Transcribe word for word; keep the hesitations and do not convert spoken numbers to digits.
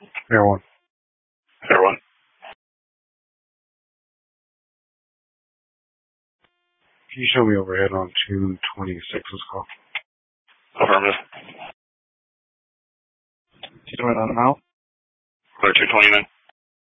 Air one. Air one. Can you show me overhead on two twenty-six as well? Affirmative. You doing that now? Clear two twenty-nine.